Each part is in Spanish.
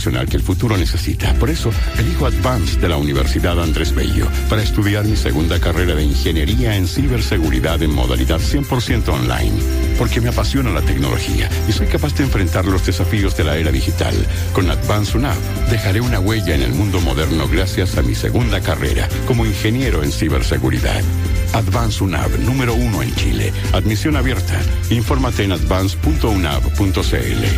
profesional que el futuro necesita. Por eso, elijo Advance de la Universidad Andrés Bello para estudiar mi segunda carrera de ingeniería en ciberseguridad en modalidad 100% online. Porque me apasiona la tecnología y soy capaz de enfrentar los desafíos de la era digital. Con Advance UNAV, dejaré una huella en el mundo moderno gracias a mi segunda carrera como ingeniero en ciberseguridad. Advance UNAV, número 1 en Chile. Admisión abierta. Infórmate en advance.unav.cl.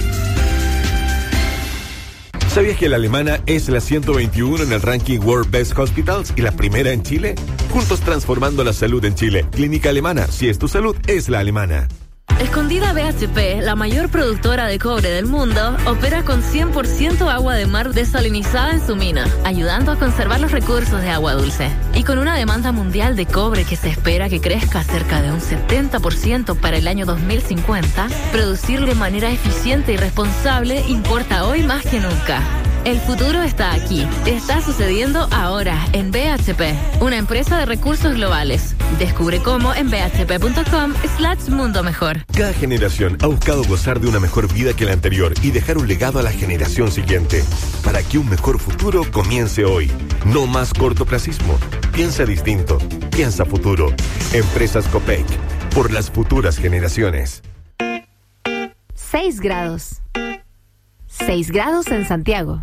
¿Sabías que la alemana es la 121 en el ranking World Best Hospitals y la primera en Chile? Juntos transformando la salud en Chile. Clínica Alemana. Si es tu salud, es la alemana. Escondida BHP, la mayor productora de cobre del mundo, opera con 100% agua de mar desalinizada en su mina, ayudando a conservar los recursos de agua dulce. Y con una demanda mundial de cobre que se espera que crezca cerca de un 70% para el año 2050, producir de manera eficiente y responsable importa hoy más que nunca. El futuro está aquí. Está sucediendo ahora en BHP, una empresa de recursos globales. Descubre cómo en bhp.com/mundo mejor. Cada generación ha buscado gozar de una mejor vida que la anterior y dejar un legado a la generación siguiente. Para que un mejor futuro comience hoy. No más cortoplacismo. Piensa distinto. Piensa futuro. Empresas Copec. Por las futuras generaciones. 6 grados. 6 grados en Santiago.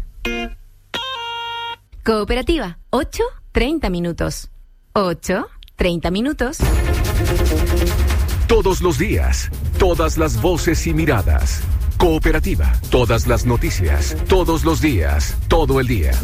Cooperativa, 8:30 minutos. 8:30 minutos. Todos los días, todas las voces y miradas. Cooperativa, todas las noticias, todos los días, todo el día.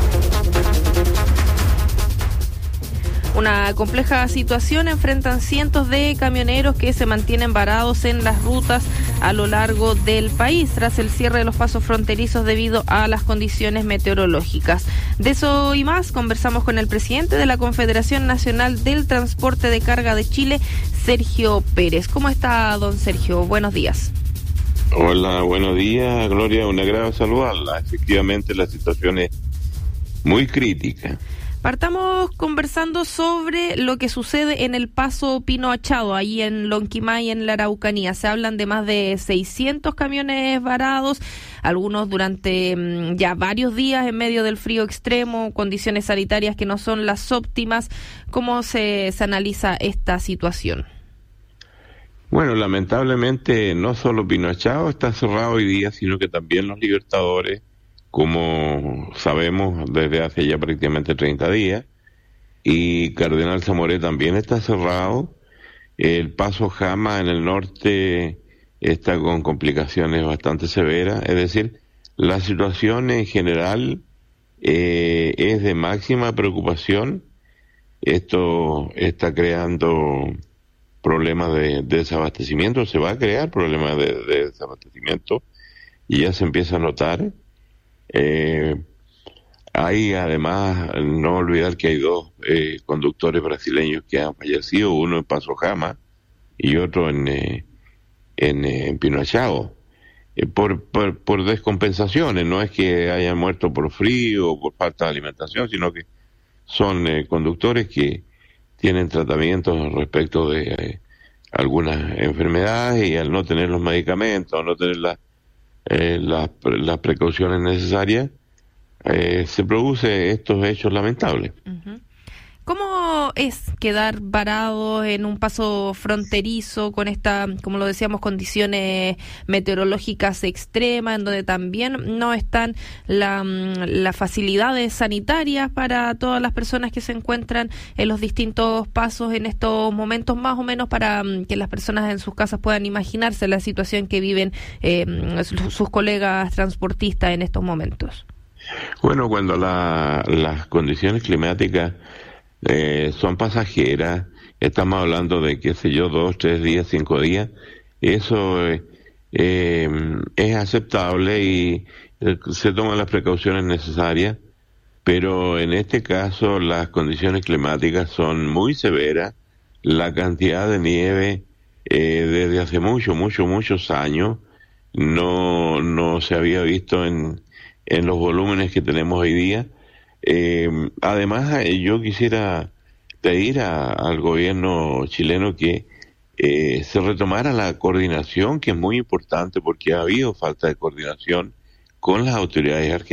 Una compleja situación enfrentan cientos de camioneros que se mantienen varados en las rutas a lo largo del país tras el cierre de los pasos fronterizos debido a las condiciones meteorológicas. De eso y más conversamos con el presidente de la Confederación Nacional del Transporte de Carga de Chile, Sergio Pérez. ¿Cómo está, don Sergio? Buenos días. Hola, buenos días, Gloria. Un agrado saludarla. Efectivamente, la situación es muy crítica. Partamos conversando sobre lo que sucede en el paso Pino Achado, ahí en Lonquimay, en la Araucanía. Se hablan de más de 600 camiones varados, algunos durante ya varios días en medio del frío extremo, condiciones sanitarias que no son las óptimas. ¿Cómo se analiza esta situación? Bueno, lamentablemente no solo Pino Achado está cerrado hoy día, sino que también los Libertadores, como sabemos desde hace ya prácticamente 30 días, y Cardenal Zamoré también está cerrado. El paso Jama en el norte está con complicaciones bastante severas, es decir, la situación en general es de máxima preocupación. Esto está creando problemas de desabastecimiento, se va a crear problemas de desabastecimiento y ya se empieza a notar. Hay además, no olvidar que hay dos conductores brasileños que han fallecido, uno en Paso Jama y otro en Pino Achado, por descompensaciones. No es que hayan muerto por frío o por falta de alimentación, sino que son conductores que tienen tratamientos respecto de algunas enfermedades, y al no tener los medicamentos, no tener las precauciones necesarias, se produce estos hechos lamentables. Uh-huh. ¿Cómo es quedar varado en un paso fronterizo con esta, como lo decíamos, condiciones meteorológicas extremas, en donde también no están las facilidades sanitarias para todas las personas que se encuentran en los distintos pasos en estos momentos, más o menos para que las personas en sus casas puedan imaginarse la situación que viven sus colegas transportistas en estos momentos? Bueno, cuando las condiciones climáticas son pasajeras, estamos hablando de, 2, 3 días, 5 días, eso es aceptable y se toman las precauciones necesarias, pero en este caso las condiciones climáticas son muy severas. La cantidad de nieve desde hace muchos años no se había visto en los volúmenes que tenemos hoy día. Además, yo quisiera pedir al gobierno chileno que se retomara la coordinación, que es muy importante porque ha habido falta de coordinación con las autoridades argentinas.